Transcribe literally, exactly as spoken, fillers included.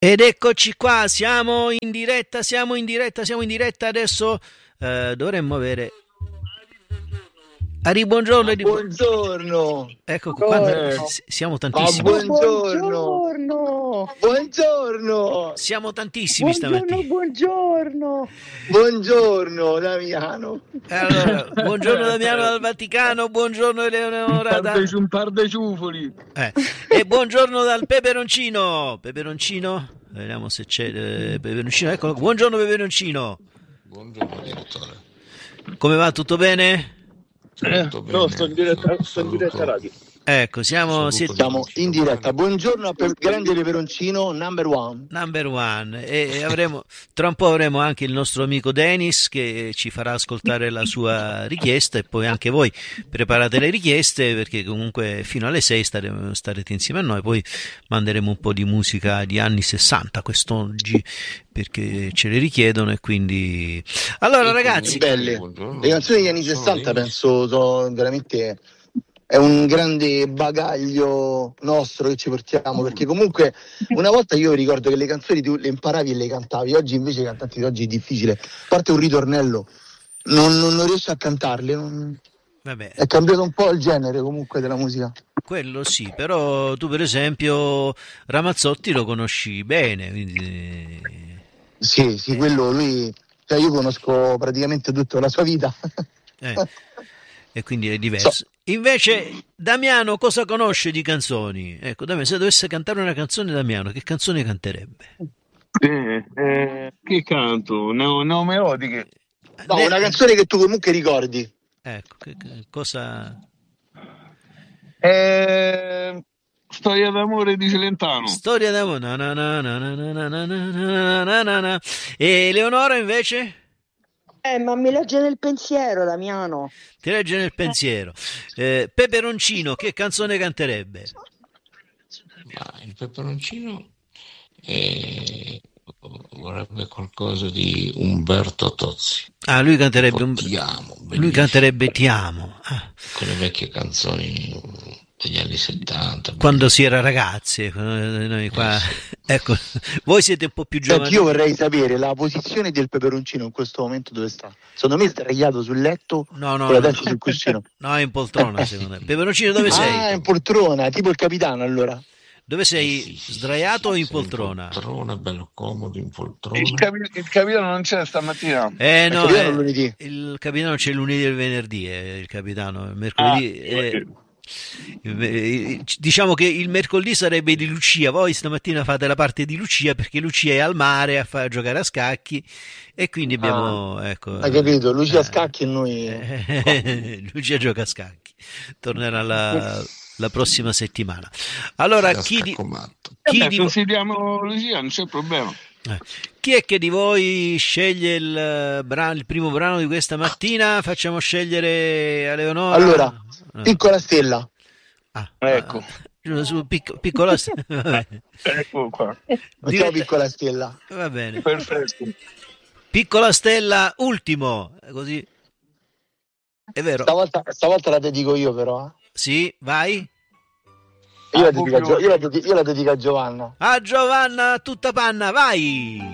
Ed eccoci qua, siamo in diretta, siamo in diretta, siamo in diretta. Adesso eh, dovremmo avere. Ari, buongiorno. Ma Ari, buongiorno. ecco qua, quanti- Eh, s- siamo ma tantissimi. buongiorno. Buongiorno, Buongiorno. Siamo tantissimi buongiorno, stamattina. buongiorno. Buongiorno Damiano. Allora, buongiorno Damiano dal Vaticano, buongiorno Eleonora da... Parde- un par de ciufoli. eh, e buongiorno dal Peperoncino. Peperoncino, vediamo se c'è eh, Peperoncino. Eccolo. Buongiorno Peperoncino. Buongiorno direttore. Come va? Tutto bene? Tutto bene? No, sto in diretta, sto in Saluto- diretta radio. Ecco, siamo saluto siete- Siamo Peperoncino. in diretta. Buongiorno a Pe- grande peperoncino number one. Number one, e e avremo, tra un po' avremo anche il nostro amico Dennis che ci farà ascoltare la sua richiesta, e poi anche voi preparate le richieste, perché comunque fino alle sei staremo, starete insieme a noi. Poi manderemo un po' di musica di anni sessanta quest'oggi, perché ce le richiedono, e quindi allora ragazzi, Belle. Buongiorno. Le canzoni degli anni Sono sessanta io. penso sono veramente è un grande bagaglio nostro che ci portiamo, perché comunque una volta io ricordo che le canzoni tu le imparavi e le cantavi, oggi invece i cantanti di oggi è difficile, a parte un ritornello non, non, non riesco a cantarle, non- vabbè, è cambiato un po' il genere comunque della musica. quello sì, però tu per esempio Ramazzotti lo conosci bene, quindi Sì, sì, quello lui, cioè io conosco praticamente tutta la sua vita. eh, e quindi è diverso. Invece Damiano cosa conosce di canzoni? Ecco, Damiano, se dovesse cantare una canzone, Damiano, che canzone canterebbe? Eh, eh, che canto? No, no, melodiche. No, Ne- una canzone che tu comunque ricordi. Ecco, che, che cosa... Eh, Storia d'amore di Celentano. Storia d'amore. Na na na na na na na na na na na na. E Leonora invece? Eh, ma mi legge nel pensiero, Damiano. Ti legge nel pensiero. Eh, Peperoncino, che canzone canterebbe? Ma il peperoncino eh, vorrebbe qualcosa di Umberto Tozzi. Ah, lui canterebbe un... Ti amo, Lui bellissimo. canterebbe Ti amo. Ah, Con le vecchie canzoni degli anni settanta. quando si era ragazzi, eh, noi qua... Eh, sì. Ecco, voi siete un po' più Senti, giovani. io vorrei sapere la posizione del peperoncino in questo momento dove sta. Secondo me è sdraiato sul letto No, no, con la no, testa sul cuscino. no, è in poltrona secondo me. Peperoncino, dove Ah, sei? in poltrona, tipo il capitano allora. Dove Eh, sei? sì, sì, Sdraiato o sì, in sì, poltrona? In poltrona, bello comodo in poltrona. Il, capi- il capitano non c'è stamattina. Eh no, capitano eh, lunedì. il capitano c'è il lunedì e il venerdì, eh, il capitano, il mercoledì... Ah, eh, eh, diciamo che il mercoledì sarebbe di Lucia, voi stamattina fate la parte di Lucia perché Lucia è al mare a fare a giocare a scacchi, e quindi abbiamo... ecco, Hai capito? Lucia eh, Scacchi e noi. eh, Lucia gioca a scacchi, tornerà la, la prossima settimana. Allora, Da chi di, scaccomatto. chi Eh, di vo- consideriamo Lucia, non c'è problema. eh, chi è che di voi sceglie il, eh, brano, il primo brano di questa mattina? Facciamo scegliere a Leonora. Allora, Ah. piccola stella. Ah, Ecco. ah, su picco- piccola va bene. Ecco qua. Mettiamo Diretta- piccola stella. va bene. Perfetto. Piccola stella ultimo, così è vero. Stavolta, stavolta la dedico io però. eh. Sì, vai. Io, la Ah, dedico a, proprio- Gio- io, la dedico, io la dedico a Giovanna. A Giovanna tutta panna, vai.